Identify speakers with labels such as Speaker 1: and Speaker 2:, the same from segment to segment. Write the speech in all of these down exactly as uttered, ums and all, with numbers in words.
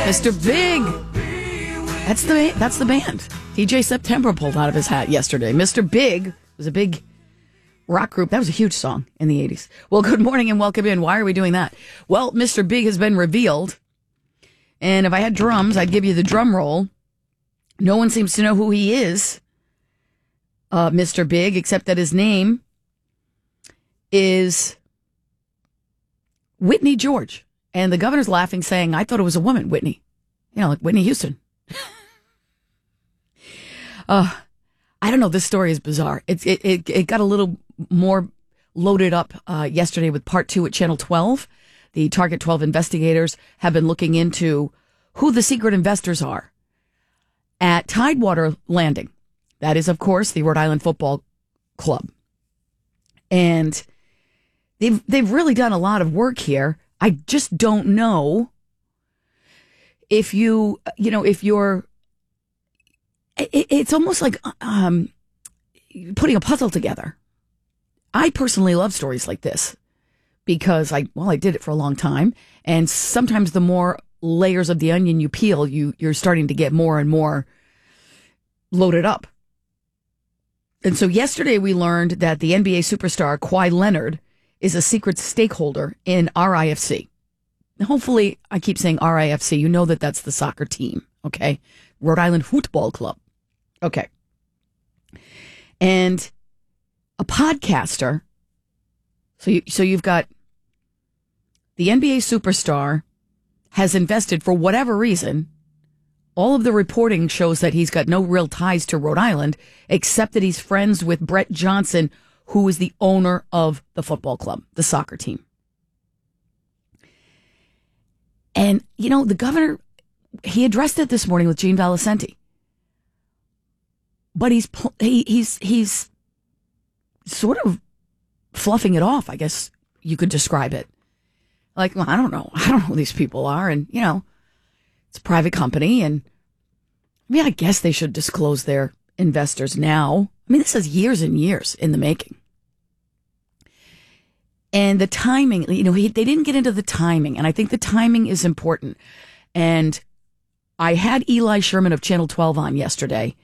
Speaker 1: Mister Big. That's the that's the band. D J September pulled out of his hat yesterday. Mister Big was a big rock group. That was a huge song in the eighties. Well, good morning and welcome in. Why are we doing that? Well, Mister Big has been revealed. And if I had drums, I'd give you the drum roll. No one seems to know who he is, uh, Mister Big, except that his name is Whitney George. And the governor's laughing, saying, I thought it was a woman, Whitney. You know, like Whitney Houston. uh, I don't know. This story is bizarre. It, it, it, it got a little more loaded up uh, yesterday with part two at Channel twelve. The Target twelve investigators have been looking into who the secret investors are at Tidewater Landing. That is, of course, the Rhode Island Football Club. And they've, they've really done a lot of work here. I just don't know if you, you know, if you're, it, it's almost like um, putting a puzzle together. I personally love stories like this because I, well, I did it for a long time. And sometimes the more layers of the onion you peel, you, you're starting to get more and more loaded up. And so yesterday we learned that the N B A superstar Kawhi Leonard is a secret stakeholder in R I F C. Hopefully, I keep saying R I F C. You know that that's the soccer team, okay? Rhode Island Football Club. Okay. And a podcaster. So, you, so you've got the N B A superstar has invested for whatever reason. All of the reporting shows that he's got no real ties to Rhode Island, except that he's friends with Brett Johnson, who is the owner of the football club, the soccer team. And, you know, the governor, he addressed it this morning with Gene Valicenti. But he's he, he's he's sort of fluffing it off, I guess you could describe it. Like, well, I don't know. I don't know who these people are. And, you know, it's a private company. And, I mean, I guess they should disclose their investors now. I mean, this is years and years in the making. And the timing, you know, he, they didn't get into the timing. And I think the timing is important. And I had Eli Sherman of Channel twelve on yesterday.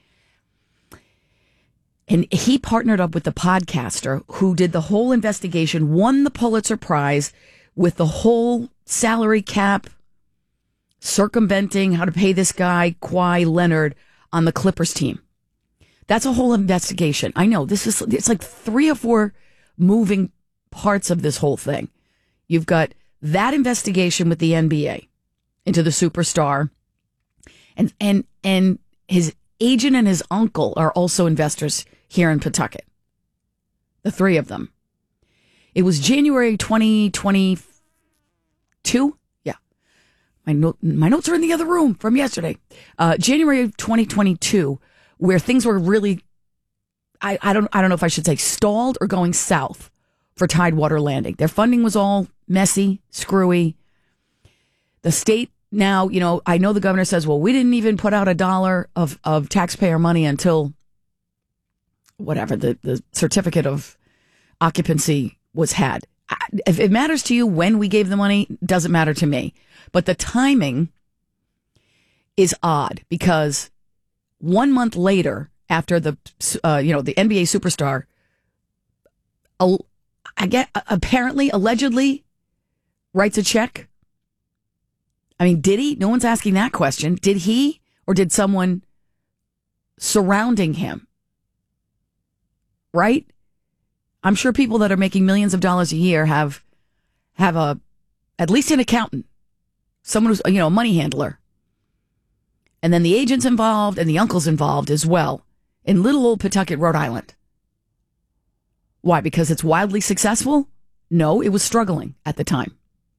Speaker 1: And he partnered up with the podcaster who did the whole investigation, won the Pulitzer Prize with the whole salary cap, circumventing how to pay this guy, Kawhi Leonard, on the Clippers team. That's a whole investigation. I know this is, it's like three or four moving parts of this whole thing. You've got that investigation with the N B A into the superstar, and, and, and his agent and his uncle are also investors here in Pawtucket. The three of them. It was January twenty twenty-two. Yeah. My note, my notes are in the other room from yesterday. Uh, January of twenty twenty-two. Where things were really, I, I don't I don't know if I should say stalled or going south for Tidewater Landing. Their funding was all messy, screwy. The state now, you know, I know the governor says, well, we didn't even put out a dollar of, of taxpayer money until whatever, the, the certificate of occupancy was had. If it matters to you when we gave the money, doesn't matter to me. But the timing is odd because one month later, after the uh, you know the N B A superstar, uh, I get apparently allegedly writes a check. I mean, did he? No one's asking that question. Did he, or did someone surrounding him? Right? I'm sure people that are making millions of dollars a year have have a at least an accountant, someone who's you know a money handler. And then the agent's involved and the uncle's involved as well in little old Pawtucket, Rhode Island. Why? Because it's wildly successful? No, it was struggling at the time.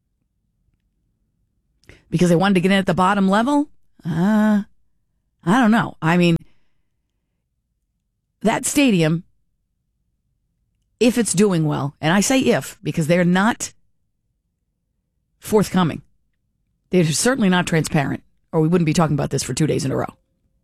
Speaker 1: Because they wanted to get in at the bottom level? Uh, I don't know. I mean, that stadium, if it's doing well, and I say if, because they're not forthcoming. They're certainly not transparent. Or we wouldn't be talking about this for two days in a row.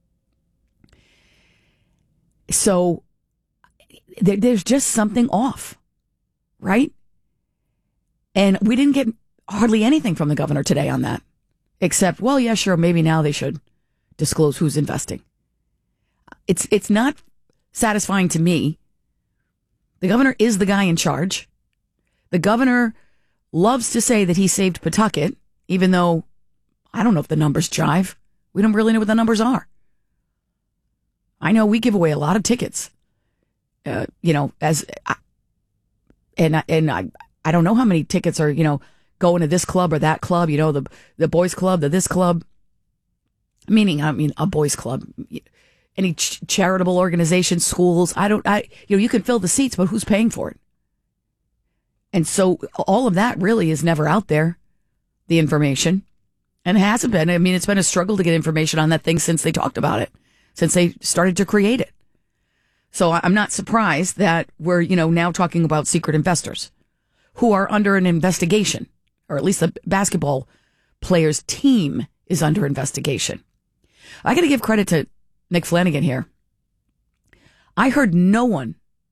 Speaker 1: So there, there's just something off, right? And we didn't get hardly anything from the governor today on that. except, well, yeah, sure, maybe now they should disclose who's investing. It's it's not satisfying to me. The governor is the guy in charge. The governor loves to say that he saved Pawtucket, even though I don't know if the numbers jive. We don't really know what the numbers are. I know we give away a lot of tickets, uh, you know, as and and I I don't know how many tickets are, you know, going to this club or that club, you know, the the boys club, the this club. Meaning, I mean, a boys club, any ch- charitable organizations, schools. I don't, I, you know, you can fill the seats, but who's paying for it? And so all of that really is never out there, the information. And it hasn't been. I mean, it's been a struggle to get information on that thing since they talked about it, since they started to create it. So I'm not surprised that we're, you know, now talking about secret investors who are under an investigation, or at least the basketball players' team is under investigation. I got to give credit to Nick Flanagan here. I heard no one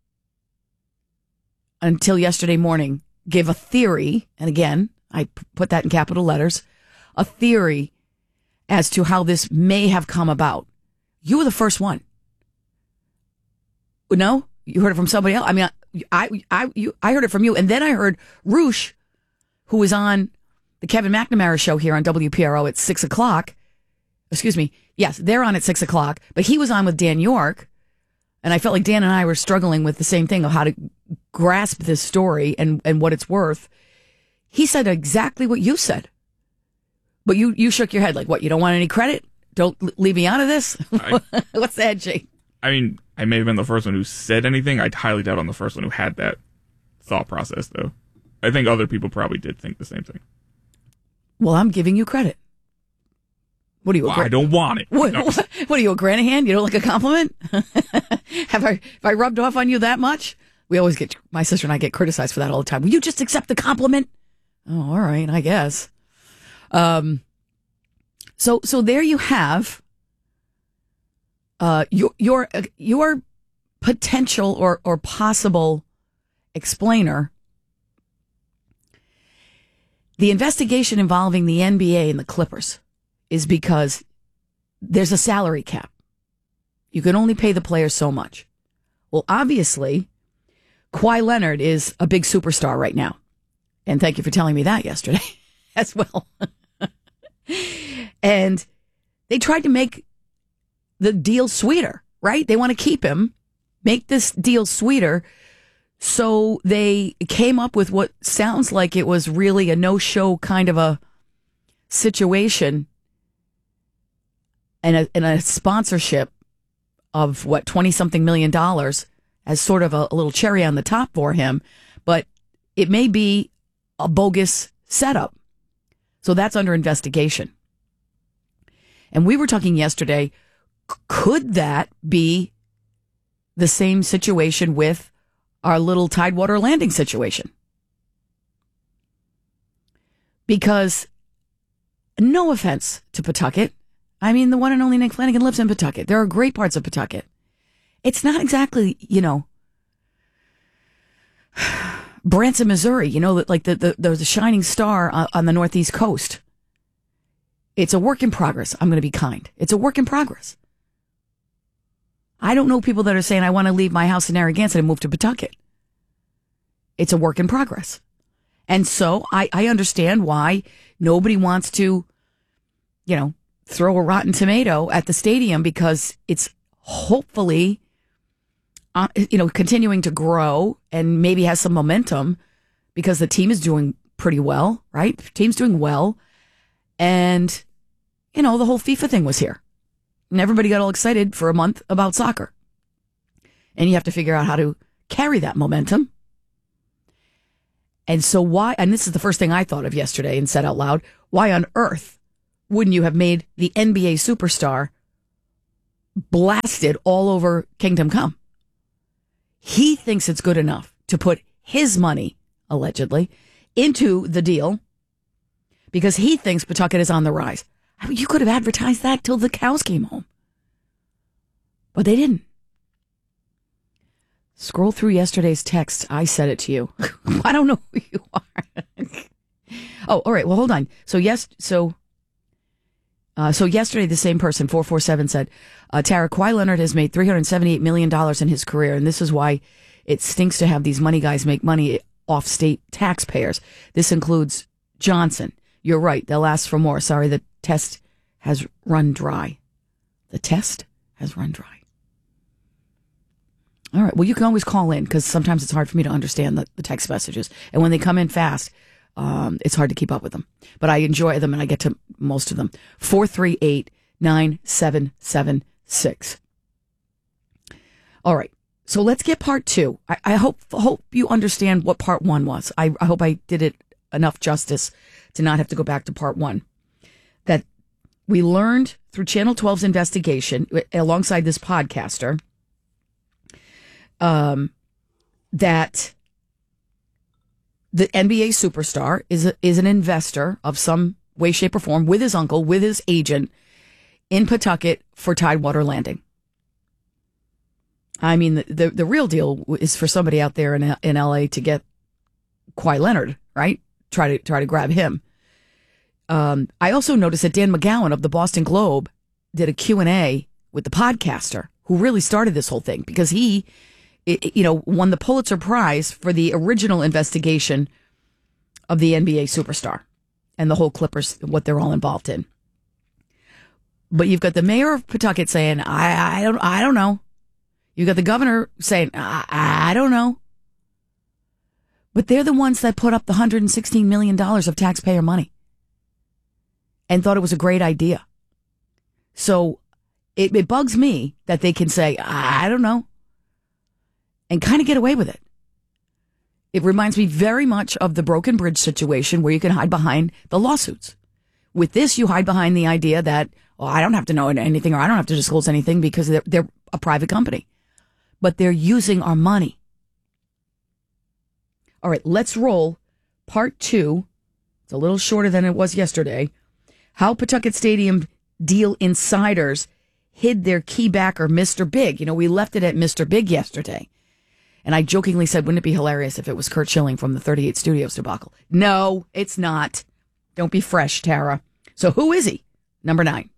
Speaker 1: until yesterday morning give a theory, and again, I p- put that in capital letters, a theory as to how this may have come about. You were the first one. No? You heard it from somebody else? I mean, I I you, I heard it from you, and then I heard Roosh, who was on the Kevin McNamara show here on W P R O at six o'clock. Excuse me. Yes, they're on at six o'clock, but he was on with Dan York, and I felt like Dan and I were struggling with the same thing of how to grasp this story and, and what it's worth. He said exactly what you said, but you, you shook your head like, what, you don't want any credit? Don't leave me out of this? I, What's that, Jake?
Speaker 2: I mean, I may have been the first one who said anything. I'd highly doubt I'm the first one who had that thought process, though. I think other people probably did think the same thing.
Speaker 1: Well, I'm giving you credit. What are you?
Speaker 2: Well,
Speaker 1: gra-
Speaker 2: I don't want it.
Speaker 1: What,
Speaker 2: No.
Speaker 1: what, what are you, a Granahan? You don't like a compliment? have I have I rubbed off on you that much? We always get, my sister and I get criticized for that all the time. Will you just accept the compliment? Oh, all right, I guess. Um. So so there you have. Uh, your your your potential or or possible explainer. The investigation involving the N B A and the Clippers is because there's a salary cap. You can only pay the players so much. Well, obviously, Kawhi Leonard is a big superstar right now. And thank you for telling me that yesterday as well. And they tried to make the deal sweeter, right? They want to keep him, make this deal sweeter. So they came up with what sounds like it was really a no-show kind of a situation. And a, and a sponsorship of what, twenty something million dollars as sort of a, a little cherry on the top for him. But it may be a bogus setup. So that's under investigation. And we were talking yesterday, c- could that be the same situation with our little Tidewater Landing situation? Because no offense to Pawtucket, I mean, the one and only Nick Flanagan lives in Pawtucket. There are great parts of Pawtucket. It's not exactly, you know, Branson, Missouri, you know, like the, the, the shining star on, on the Northeast coast. It's a work in progress. I'm going to be kind. It's a work in progress. I don't know people that are saying, I want to leave my house in Narragansett and move to Pawtucket. It's a work in progress. And so I, I understand why nobody wants to, you know, throw a rotten tomato at the stadium, because it's hopefully, uh, you know, continuing to grow and maybe has some momentum because the team is doing pretty well, right? The team's doing well. And, you know, the whole FIFA thing was here. And everybody got all excited for a month about soccer. And you have to figure out how to carry that momentum. And so why, and this is the first thing I thought of yesterday and said out loud, why on earth wouldn't you have made the N B A superstar blasted all over Kingdom Come? He thinks it's good enough to put his money, allegedly, into the deal because he thinks Pawtucket is on the rise. I mean, you could have advertised that till the cows came home. But they didn't. Scroll through yesterday's text. I said it to you. I don't know who you are. Oh, all right. Well, hold on. So, yes. So, Uh, so yesterday, the same person, four four seven, said, uh, Tara, Kawhi Leonard has made three hundred seventy-eight million dollars in his career, and this is why it stinks to have these money guys make money off state taxpayers. This includes Johnson. You're right. They'll ask for more. Sorry, the test has run dry. The test has run dry. All right. Well, you can always call in because sometimes it's hard for me to understand the, the text messages. And when they come in fast, um, it's hard to keep up with them. But I enjoy them and I get to most of them. four three eight, nine seven seven six. All right. So let's get part two. I, I hope hope you understand what part one was. I, I hope I did it enough justice to not have to go back to part one. That we learned through Channel twelve's investigation, alongside this podcaster, um, that the N B A superstar is a, is an investor of some way, shape, or form with his uncle, with his agent in Pawtucket for Tidewater Landing. I mean, the, the, the real deal is for somebody out there in in L A to get Kawhi Leonard, right? Try to try to grab him. Um, I also noticed that Dan McGowan of the Boston Globe did a Q and A with the podcaster who really started this whole thing because he, you know, won the Pulitzer Prize for the original investigation of the N B A superstar and the whole Clippers, what they're all involved in. But you've got the mayor of Pawtucket saying, I, I don't, I don't know. You've got the governor saying, I, I don't know. But they're the ones that put up the one hundred sixteen million dollars of taxpayer money and thought it was a great idea. So it, it bugs me that they can say, I don't know, and kind of get away with it. It reminds me very much of the Broken Bridge situation where you can hide behind the lawsuits. With this, you hide behind the idea that, oh, I don't have to know anything or I don't have to disclose anything because they're, they're a private company. But they're using our money. All right, let's roll part two. It's a little shorter than it was yesterday. How Pawtucket Stadium deal insiders hid their key backer, Mister Big. You know, we left it at Mister Big yesterday. And I jokingly said, wouldn't it be hilarious if it was Curt Schilling from the thirty-eight Studios debacle? No, it's not. Don't be fresh, Tara. So who is he? Number nine.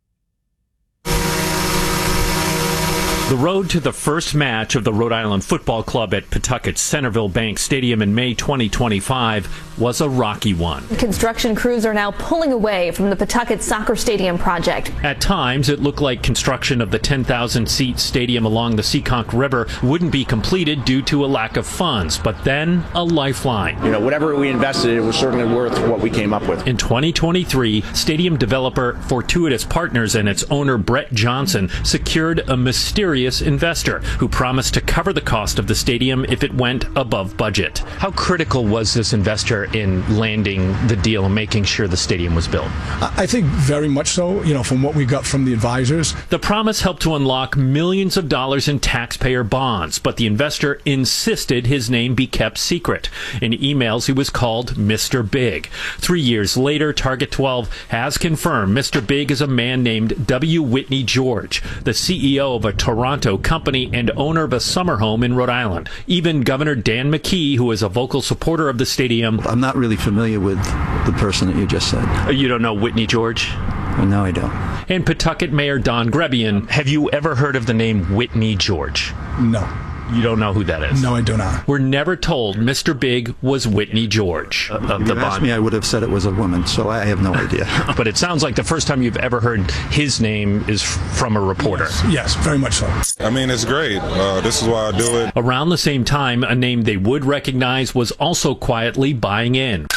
Speaker 3: The road to the first match of the Rhode Island Football Club at Pawtucket's Centerville Bank Stadium in May twenty twenty-five was a rocky one.
Speaker 4: Construction crews are now pulling away from the Pawtucket Soccer Stadium project.
Speaker 3: At times, it looked like construction of the ten thousand seat stadium along the Seekonk River wouldn't be completed due to a lack of funds, but then a lifeline.
Speaker 5: You know, whatever we invested, it was certainly worth what we came up with.
Speaker 3: In twenty twenty-three, stadium developer Fortuitous Partners and its owner Brett Johnson secured a mysterious investor who promised to cover the cost of the stadium if it went above budget.
Speaker 6: How critical was this investor in landing the deal and making sure the stadium was built?
Speaker 7: I think very much so, you know, from what we got from the advisors.
Speaker 3: The promise helped to unlock millions of dollars in taxpayer bonds, but the investor insisted his name be kept secret. In emails, he was called Mister Big. Three years later, Target twelve has confirmed Mister Big is a man named W. Whitney George, the C E O of a Toronto company and owner of a summer home in Rhode Island. Even Governor Dan McKee, who is a vocal supporter of the stadium.
Speaker 8: I'm not really familiar with the person that you just said.
Speaker 3: You don't know Whitney George?
Speaker 8: No, I don't.
Speaker 3: And Pawtucket Mayor Don Grebian.
Speaker 6: Have you ever heard of the name Whitney George?
Speaker 7: No.
Speaker 3: You don't know who that is?
Speaker 7: No, I do not.
Speaker 3: We're never told Mister Big was Whitney George.
Speaker 8: Uh, of the asked me, I would have said it was a woman, so I have no idea.
Speaker 6: But it sounds like the first time you've ever heard his name is from a reporter.
Speaker 7: Yes, yes, very much so.
Speaker 9: I mean, it's great. Uh, this is why I do it.
Speaker 3: Around the same time, a name they would recognize was also quietly buying in.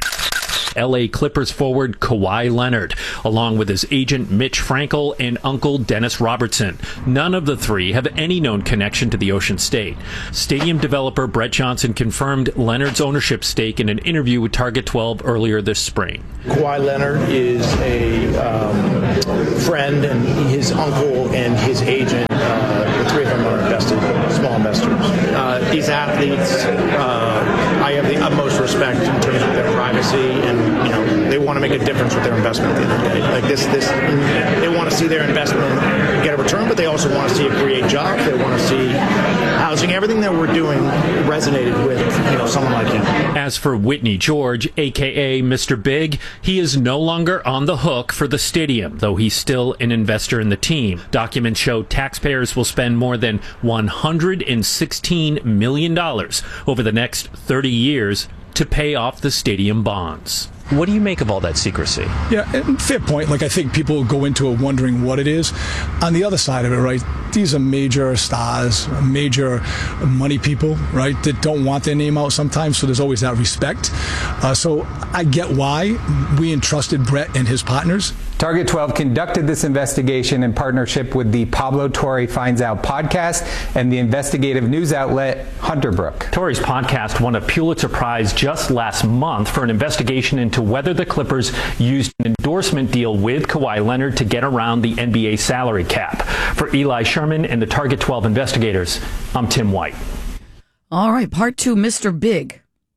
Speaker 3: L A Clippers forward Kawhi Leonard, along with his agent Mitch Frankel and uncle Dennis Robertson. None of the three have any known connection to the Ocean State. Stadium developer Brett Johnson confirmed Leonard's ownership stake in an interview with Target twelve earlier this spring.
Speaker 10: Kawhi Leonard is a um, friend, and his uncle and his agent, uh, the three of them are invested, small investors. Uh, these athletes, uh, I have the utmost respect in terms of their privacy, and you know they want to make a difference with their investment at the end of the day. Like this, this, they want to to see their investment get a return, but they also want to see it create jobs. They want to see housing. Everything that we're doing resonated with, you know, someone like him.
Speaker 3: As for Whitney George, a k a. Mister Big, he is no longer on the hook for the stadium, though he's still an investor in the team. Documents show taxpayers will spend more than one hundred sixteen million dollars over the next thirty years to pay off the stadium bonds.
Speaker 6: What do you make of all that secrecy?
Speaker 7: Yeah, and fair point. Like, I think people go into it wondering what it is. On the other side of it, right, these are major stars, major money people, right, that don't want their name out sometimes, so there's always that respect. Uh, so I get why we entrusted Brett and his partners.
Speaker 11: Target twelve conducted this investigation in partnership with the Pablo Torre Finds Out podcast and the investigative news outlet Hunter Brook.
Speaker 3: Torre's podcast won a Pulitzer Prize just last month for an investigation into whether the Clippers used an endorsement deal with Kawhi Leonard to get around the N B A salary cap. For Eli Sherman and the Target twelve investigators, I'm Tim White.
Speaker 1: All right, part two, Mister Big.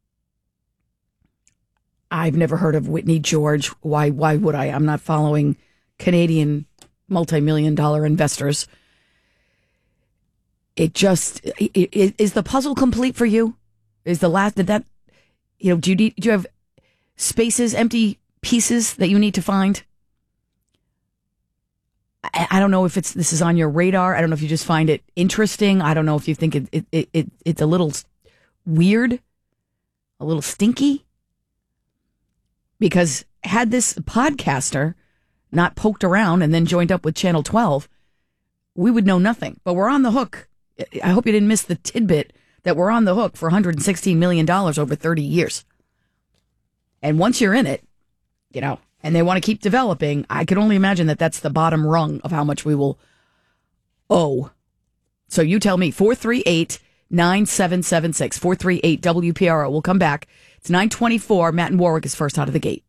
Speaker 1: I've never heard of Whitney George. Why Why would I? I'm not following Canadian multi-million dollar investors. It just, it, it, is the puzzle complete for you? Is the last, did that, you know, do you, need, do you have spaces, empty pieces that you need to find? I, I don't know if it's, this is on your radar. I don't know if you just find it interesting. I don't know if you think it, it, it, it it's a little weird, a little stinky. Because had this podcaster not poked around and then joined up with Channel twelve, we would know nothing. But we're on the hook. I hope you didn't miss the tidbit that we're on the hook for one hundred sixteen million dollars over thirty years. And once you're in it, you know, and they want to keep developing, I can only imagine that that's the bottom rung of how much we will owe. So you tell me, four three eight, nine seven seven six, four three eight W P R O. We'll come back. It's nine twenty-four. Matt and Warwick is first out of the gate.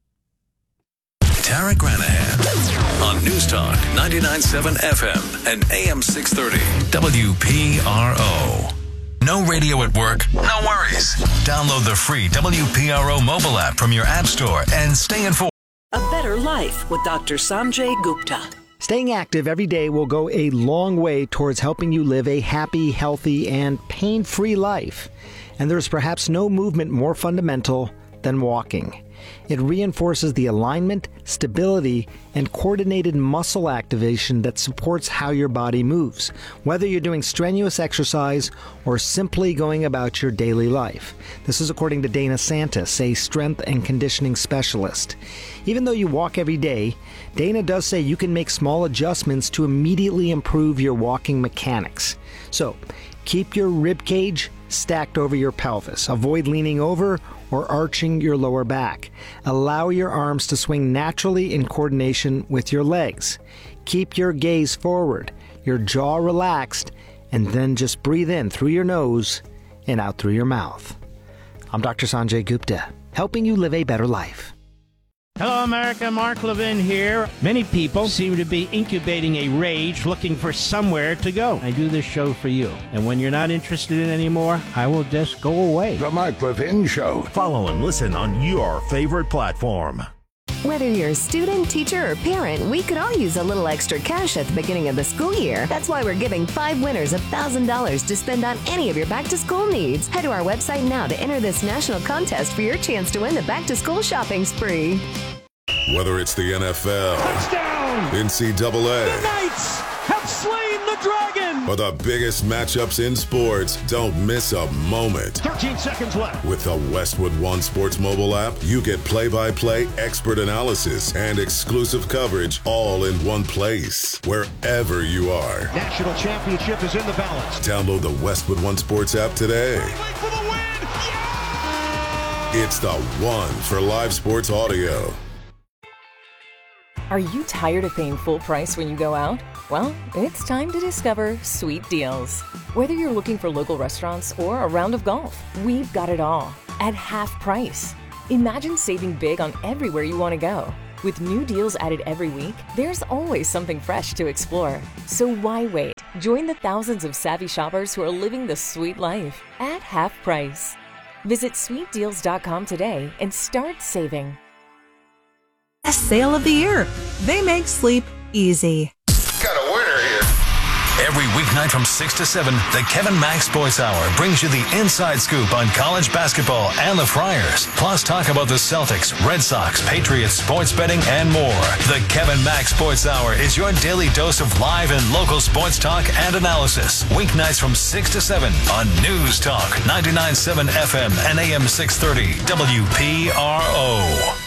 Speaker 12: Tara Granahan on News Talk ninety-nine point seven F M and A M six thirty W P R O. No radio at work? No worries. Download the free W P R O mobile app from your app store and stay informed.
Speaker 13: A better life with Doctor Sanjay Gupta.
Speaker 14: Staying active every day will go a long way towards helping you live a happy, healthy, and pain-free life. And there's perhaps no movement more fundamental than walking. It reinforces the alignment, stability, and coordinated muscle activation that supports how your body moves, whether you're doing strenuous exercise or simply going about your daily life. This is according to Dana Santis, a strength and conditioning specialist. Even though you walk every day, Dana does say you can make small adjustments to immediately improve your walking mechanics. So, keep your rib cage stacked over your pelvis. Avoid leaning over or arching your lower back. Allow your arms to swing naturally in coordination with your legs. Keep your gaze forward, your jaw relaxed, and then just breathe in through your nose and out through your mouth. I'm Doctor Sanjay Gupta, helping you live a better life.
Speaker 15: Hello, America. Mark Levin here. Many people seem to be incubating a rage looking for somewhere to go. I do this show for you. And when you're not interested in it anymore, I will just go away.
Speaker 16: The Mark Levin Show. Follow and listen on your favorite platform.
Speaker 17: Whether you're a student, teacher, or parent, we could all use a little extra cash at the beginning of the school year. That's why we're giving five winners one thousand dollars to spend on any of your back-to-school needs. Head to our website now to enter this national contest for your chance to win the back-to-school shopping spree.
Speaker 9: Whether it's the N F L,
Speaker 15: touchdown,
Speaker 9: N C double A,
Speaker 15: the Knights have slain the dragon,
Speaker 9: or the biggest matchups in sports, don't miss a moment.
Speaker 15: thirteen seconds left.
Speaker 9: With the Westwood One Sports mobile app, you get play-by-play expert analysis and exclusive coverage all in one place, wherever you are.
Speaker 15: National championship is in the balance.
Speaker 9: Download the Westwood One Sports app today.
Speaker 15: For the win. Yeah!
Speaker 9: It's the one for live sports audio.
Speaker 18: Are you tired of paying full price when you go out? Well, it's time to discover Sweet Deals. Whether you're looking for local restaurants or a round of golf, we've got it all at half price. Imagine saving big on everywhere you want to go. With new deals added every week, there's always something fresh to explore. So why wait? Join the thousands of savvy shoppers who are living the sweet life at half price. Visit sweet deals dot com today and start saving.
Speaker 19: Sale of the year. They make sleep easy.
Speaker 12: Got a winner here. Every weeknight from six to seven, the Kevin Mack Sports Hour brings you the inside scoop on college basketball and the Friars. Plus talk about the Celtics, Red Sox, Patriots, sports betting, and more. The Kevin Mack Sports Hour is your daily dose of live and local sports talk and analysis. Weeknights from six to seven on News Talk ninety-nine point seven F M and A M six thirty W P R O.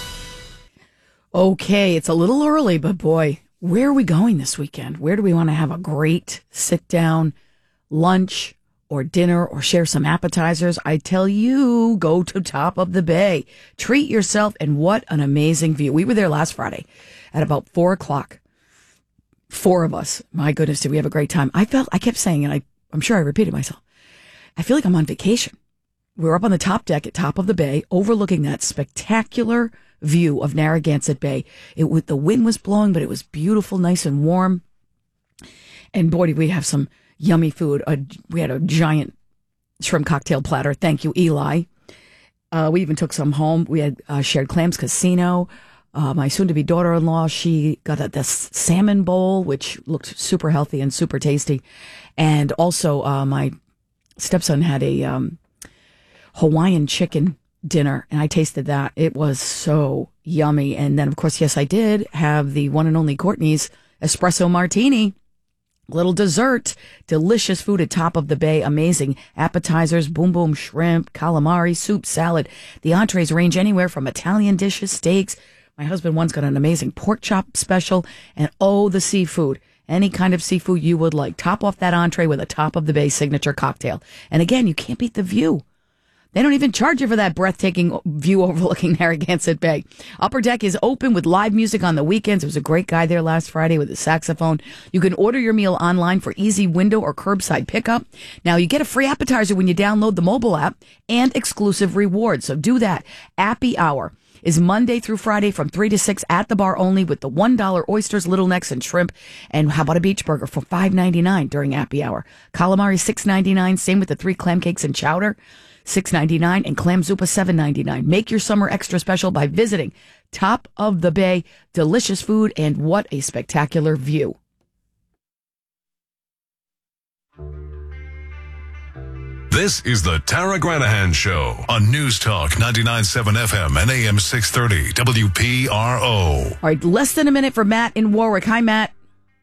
Speaker 1: Okay, it's a little early, but boy, where are we going this weekend? Where do we want to have a great sit-down lunch or dinner or share some appetizers? I tell you, go to Top of the Bay. Treat yourself, and what an amazing view. We were there last Friday at about four o'clock. Four of us. My goodness, did we have a great time. I felt, I kept saying, and I, I'm sure I repeated myself, I feel like I'm on vacation. We were up on the top deck at Top of the Bay, overlooking that spectacular view of Narragansett Bay. It was, the wind was blowing, but it was beautiful, nice and warm. And boy, did we have some yummy food. Uh, we had a giant shrimp cocktail platter. Thank you, Eli. Uh, we even took some home. We had uh, Shared Clams Casino. Uh, my soon-to-be daughter-in-law, she got a, this salmon bowl, which looked super healthy and super tasty. And also, uh, my stepson had a um, Hawaiian chicken dinner, and I tasted that. It was so yummy. And then, of course, yes, I did have the one and only Courtney's espresso martini, little dessert, delicious food at Top of the Bay, amazing appetizers, boom boom shrimp, calamari, soup, salad. The entrees range anywhere from Italian dishes, steaks. My husband once got an amazing pork chop special, and oh, the seafood. Any kind of seafood you would like. Top off that entree with a Top of the Bay signature cocktail. And again, you can't beat the view. They don't even charge you for that breathtaking view overlooking Narragansett Bay. Upper Deck is open with live music on the weekends. There was a great guy there last Friday with a saxophone. You can order your meal online for easy window or curbside pickup. Now, you get a free appetizer when you download the mobile app and exclusive rewards. So do that. Appy Hour is Monday through Friday from three to six at the bar only with the one dollar oysters, little necks, and shrimp. And how about a beach burger for five ninety-nine during Appy Hour? Calamari six ninety-nine. Same with the three clam cakes and chowder. six ninety-nine, and clam zupa seven ninety-nine. Make your summer extra special by visiting Top of the Bay. Delicious food, and what a spectacular view.
Speaker 12: This is the Tara Granahan Show on News Talk ninety-nine point seven F M and A M six thirty W P R O.
Speaker 1: All right, less than a minute for Matt in Warwick. Hi, Matt.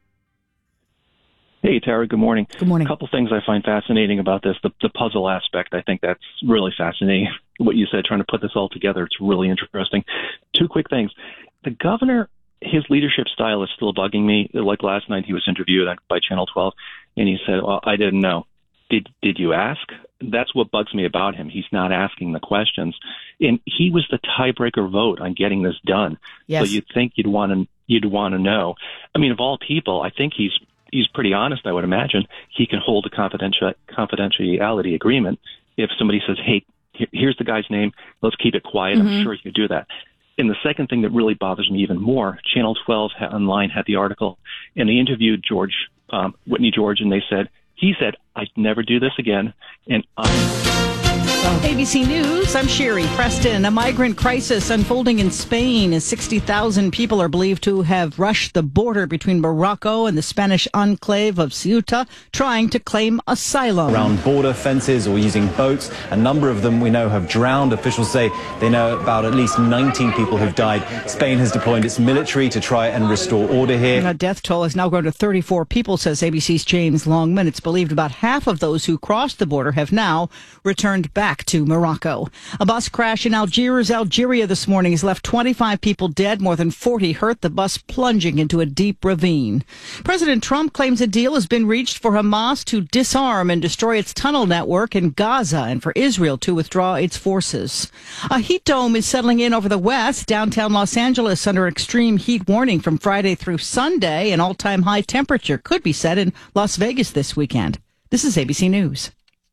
Speaker 20: Hey, Tara, good morning.
Speaker 1: Good morning.
Speaker 20: A couple things I find fascinating about this. The, the puzzle aspect, I think that's really fascinating. What you said, trying to put this all together, it's really interesting. Two quick things. The governor, his leadership style is still bugging me. Like last night, he was interviewed by Channel twelve, and he said, well, I didn't know. Did did you ask? That's what bugs me about him. He's not asking the questions. And he was the tiebreaker vote on getting this done.
Speaker 1: Yes.
Speaker 20: So you'd think you'd want to you'd want to know. I mean, of all people, I think he's he's pretty honest, I would imagine. He can hold a confidential confidentiality agreement. If somebody says, hey, here, here's the guy's name, let's keep it quiet, mm-hmm. I'm sure he could do that. And the second thing that really bothers me even more, Channel twelve online had the article, and they interviewed George, um, Whitney George, and they said, he said, I'd never do this again, and I'm...
Speaker 21: A B C News, I'm Sherry Preston. A migrant crisis unfolding in Spain as sixty thousand people are believed to have rushed the border between Morocco and the Spanish enclave of Ceuta, trying to claim asylum.
Speaker 22: Around border fences or using boats. A number of them we know have drowned. Officials say they know about at least nineteen people who've died. Spain has deployed its military to try and restore order here.
Speaker 21: A death toll has now grown to thirty-four people, says A B C's James Longman. It's believed about half of those who crossed the border have now returned back to Morocco. A bus crash in Algiers, Algeria this morning has left twenty-five people dead, more than forty hurt, the bus plunging into a deep ravine. President Trump claims a deal has been reached for Hamas to disarm and destroy its tunnel network in Gaza and for Israel to withdraw its forces. A heat dome is settling in over the west, downtown Los Angeles under extreme heat warning from Friday through Sunday. An all-time high temperature could be set in Las Vegas this weekend. This is A B C News.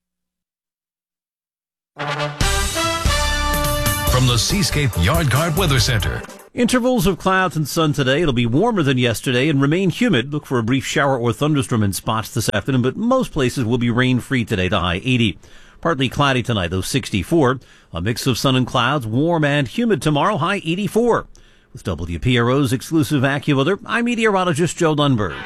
Speaker 12: From the Seascape Yard Guard Weather Center.
Speaker 23: Intervals of clouds and sun today. It'll be warmer than yesterday and remain humid. Look for a brief shower or thunderstorm in spots this afternoon, but most places will be rain-free today, the high eighty. Partly cloudy tonight, though sixty-four. A mix of sun and clouds, warm and humid tomorrow, high eighty-four. With W P R O's exclusive AccuWeather, I'm meteorologist Joe Lundberg.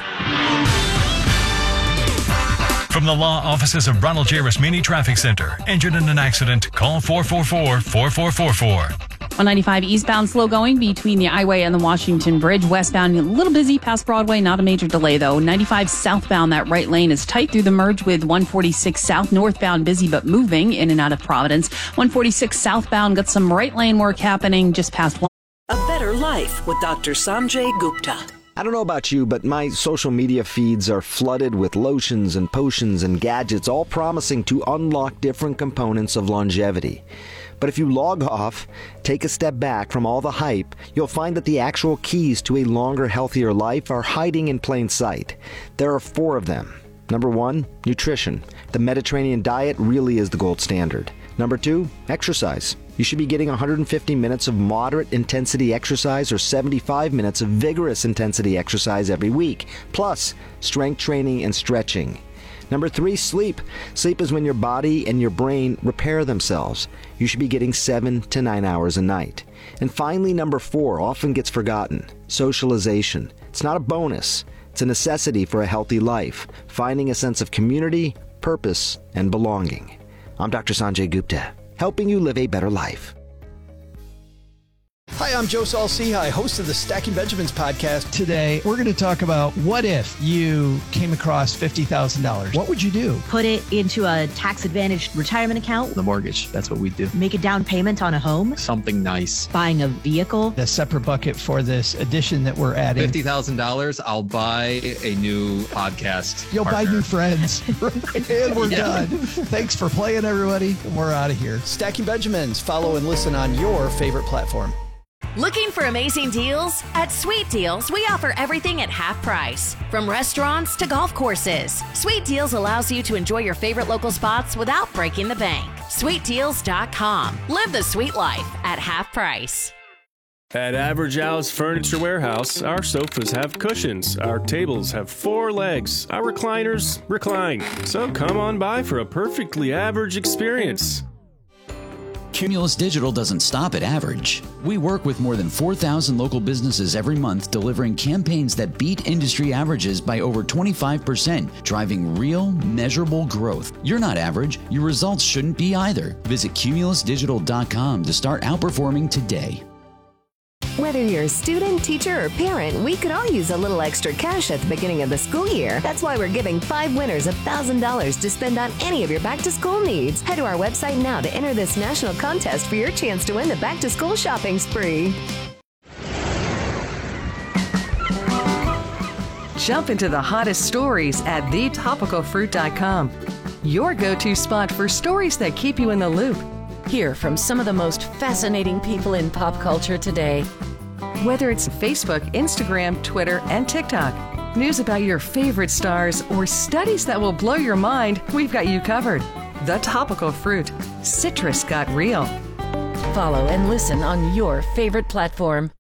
Speaker 2: From the law offices of Ronald J. Rasmini Traffic Center. Injured in an accident? Call four four four, four four four four.
Speaker 4: one ninety-five eastbound slow going between the I-Way and the Washington Bridge. Westbound a little busy past Broadway. Not a major delay though. ninety-five southbound, that right lane is tight through the merge with one forty-six south. Northbound busy but moving in and out of Providence. one forty-six southbound got some right lane work happening just past one.
Speaker 13: A Better Life with Doctor Sanjay Gupta.
Speaker 14: I don't know about you, but my social media feeds are flooded with lotions and potions and gadgets, all promising to unlock different components of longevity. But if you log off, take a step back from all the hype, you'll find that the actual keys to a longer, healthier life are hiding in plain sight. There are four of them. Number one, nutrition. The Mediterranean diet really is the gold standard. Number two, exercise. You should be getting one hundred fifty minutes of moderate intensity exercise or seventy-five minutes of vigorous intensity exercise every week, plus strength training and stretching. Number three, sleep. Sleep is when your body and your brain repair themselves. You should be getting seven to nine hours a night. And finally, number four, often gets forgotten, socialization. It's not a bonus. It's a necessity for a healthy life, finding a sense of community, purpose, and belonging. I'm Doctor Sanjay Gupta, helping you live a better life.
Speaker 19: Hi, I'm Joe Saul-Sehy, host of the Stacking Benjamins podcast. Today, we're going to talk about what if you came across fifty thousand dollars. What would you do?
Speaker 24: Put it into a tax-advantaged retirement account.
Speaker 25: The mortgage, that's what we do.
Speaker 24: Make a down payment on a home.
Speaker 25: Something nice.
Speaker 24: Buying a vehicle.
Speaker 19: A separate bucket for this addition that we're adding.
Speaker 25: fifty thousand dollars, I'll buy a new podcast
Speaker 19: You'll
Speaker 25: partner.
Speaker 19: buy new friends. And we're
Speaker 25: Yeah.
Speaker 19: done. Thanks for playing, everybody. We're out of here. Stacking Benjamins. Follow and listen on your favorite platform.
Speaker 26: Looking for amazing deals? At Sweet Deals, we offer everything at half price. From restaurants to golf courses, Sweet Deals allows you to enjoy your favorite local spots without breaking the bank. sweet deals dot com. Live the sweet life at half price.
Speaker 27: At Average Al's Furniture Warehouse, our sofas have cushions, our tables have four legs, our recliners recline. So come on by for a perfectly average experience.
Speaker 28: Cumulus Digital doesn't stop at average. We work with more than four thousand local businesses every month, delivering campaigns that beat industry averages by over twenty-five percent, driving real, measurable growth. You're not average. Your results shouldn't be either. Visit cumulus digital dot com to start outperforming today.
Speaker 17: Whether you're a student, teacher, or parent, we could all use a little extra cash at the beginning of the school year. That's why we're giving five winners one thousand dollars to spend on any of your back-to-school needs. Head to our website now to enter this national contest for your chance to win the back-to-school shopping spree.
Speaker 29: Jump into the hottest stories at the topical fruit dot com. Your go-to spot for stories that keep you in the loop. Hear from some of the most fascinating people in pop culture today. Whether it's Facebook, Instagram, Twitter, and TikTok, news about your favorite stars, or studies that will blow your mind, we've got you covered. The Topical Fruit. Citrus got real. Follow and listen on your favorite platform.